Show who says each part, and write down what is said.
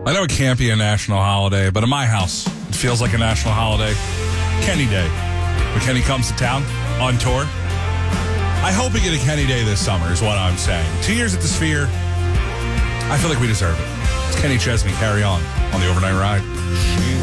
Speaker 1: I know it can't be a national holiday, but in my house, it feels like a national holiday. Kenny Day. When Kenny comes to town on tour. I hope we get a Kenny Day this summer, is what I'm saying. 2 years at the Sphere. I feel like we deserve it. It's Kenny Chesney. Carry on the Overnight Ride.